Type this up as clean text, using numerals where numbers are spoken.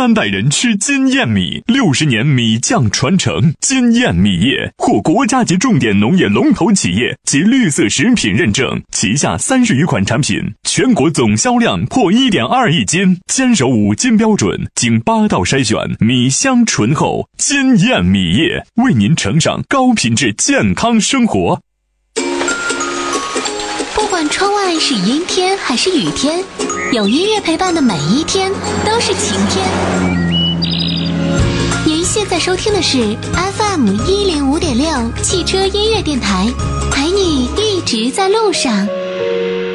3代人吃金燕米，60年米酱传承。金燕米业获国家级重点农业龙头企业及绿色食品认证，旗下30余款产品，全国总销量破1.2亿斤，坚守5金标准，经8道筛选，米香醇厚。金燕米业为您呈上高品质健康生活。 不管窗外是阴天还是雨天，有音乐陪伴的每一天都是晴天。您现在收听的是 FM105.6汽车音乐电台，陪你一直在路上。